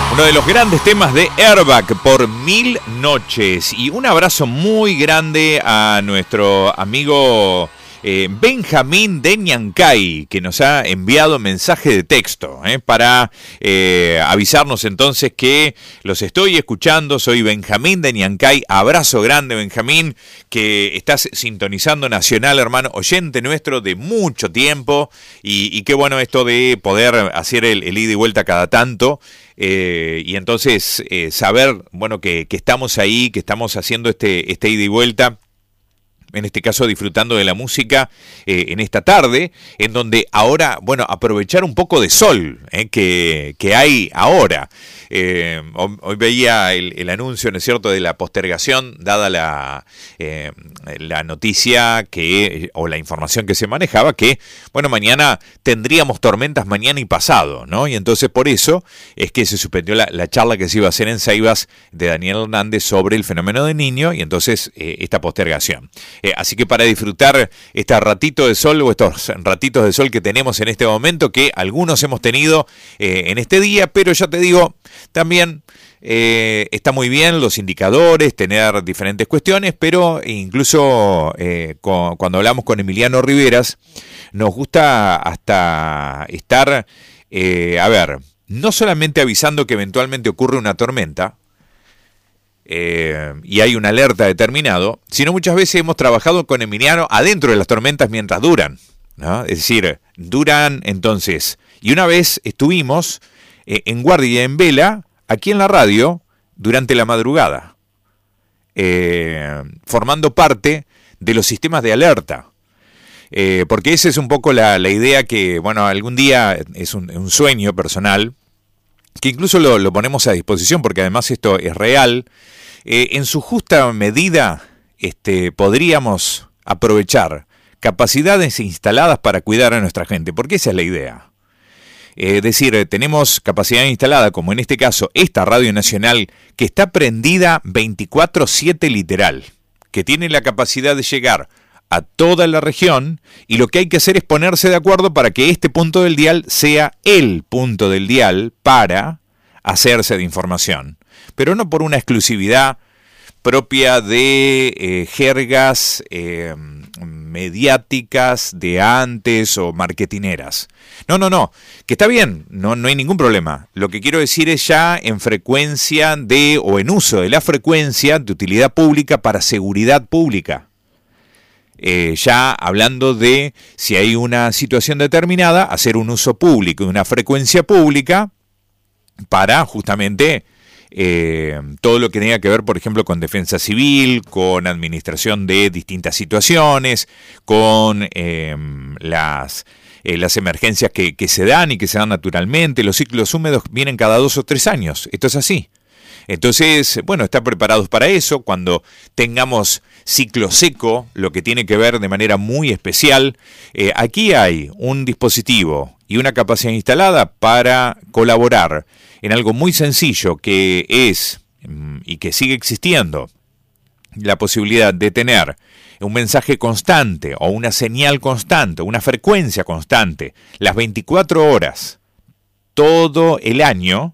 Uno de los grandes temas de Airbag por 1000 noches. Y un abrazo muy grande a nuestro amigo Benjamín de Ñancay, que nos ha enviado mensaje de texto para avisarnos entonces que los estoy escuchando. Soy Benjamín de Ñancay. Abrazo grande, Benjamín, que estás sintonizando Nacional, hermano, oyente nuestro de mucho tiempo. Y qué bueno esto de poder hacer el ida y vuelta cada tanto. Y entonces saber, bueno, que estamos ahí, que estamos haciendo este ida y vuelta. En este caso disfrutando de la música en esta tarde, en donde ahora, bueno, aprovechar un poco de sol que hay ahora. Hoy veía el anuncio, ¿no es cierto?, de la postergación, dada la noticia o la información que se manejaba, que, bueno, mañana tendríamos tormentas mañana y pasado, ¿no? Y entonces por eso es que se suspendió la charla que se iba a hacer en Ceibas de Daniel Hernández sobre el fenómeno del Niño, y entonces esta postergación. Así que para disfrutar este ratito de sol o estos ratitos de sol que tenemos en este momento, que algunos hemos tenido en este día, pero ya te digo, también está muy bien los indicadores, tener diferentes cuestiones, pero incluso cuando hablamos con Emiliano Riveras, nos gusta hasta estar, no solamente avisando que eventualmente ocurre una tormenta, y hay una alerta determinado, sino muchas veces hemos trabajado con Emiliano adentro de las tormentas mientras duran, ¿no? Es decir, duran entonces. Y una vez estuvimos en guardia en vela, aquí en la radio, durante la madrugada, formando parte de los sistemas de alerta. Porque esa es un poco la idea que, bueno, algún día es un sueño personal, que incluso lo ponemos a disposición, porque además esto es real. En su justa medida podríamos aprovechar capacidades instaladas para cuidar a nuestra gente, porque esa es la idea. Es decir, tenemos capacidad instalada, como en este caso esta Radio Nacional, que está prendida 24/7 literal, que tiene la capacidad de llegar a toda la región, y lo que hay que hacer es ponerse de acuerdo para que este punto del dial sea el punto del dial para hacerse de información, pero no por una exclusividad propia de jergas mediáticas de antes o marketineras. No, que está bien, no hay ningún problema. Lo que quiero decir es ya en frecuencia o en uso de la frecuencia de utilidad pública para seguridad pública. Ya hablando de si hay una situación determinada, hacer un uso público y una frecuencia pública para justamente todo lo que tenga que ver, por ejemplo, con defensa civil, con administración de distintas situaciones, con las emergencias que se dan y que se dan naturalmente. Los ciclos húmedos vienen cada 2 o 3 años, esto es así. Entonces, bueno, estar preparados para eso. Cuando tengamos ciclo seco, lo que tiene que ver de manera muy especial, aquí hay un dispositivo y una capacidad instalada para colaborar en algo muy sencillo, que es, y que sigue existiendo, la posibilidad de tener un mensaje constante o una señal constante, una frecuencia constante, las 24 horas, todo el año,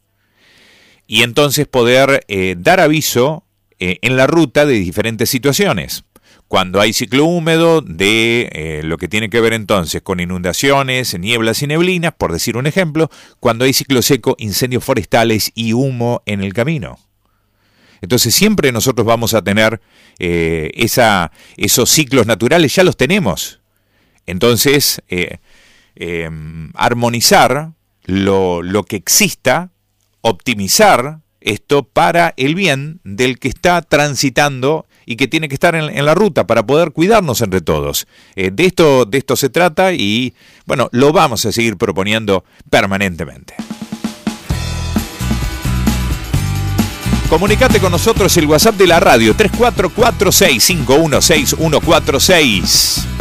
y entonces poder dar aviso en la ruta de diferentes situaciones. Cuando hay ciclo húmedo, de lo que tiene que ver entonces con inundaciones, nieblas y neblinas, por decir un ejemplo. Cuando hay ciclo seco, incendios forestales y humo en el camino. Entonces siempre nosotros vamos a tener esos ciclos naturales, ya los tenemos. Entonces, armonizar lo que exista, optimizar esto para el bien del que está transitando y que tiene que estar en la ruta para poder cuidarnos entre todos. De esto se trata y, bueno, lo vamos a seguir proponiendo permanentemente. Comunicate con nosotros, el WhatsApp de la radio, 3446516146.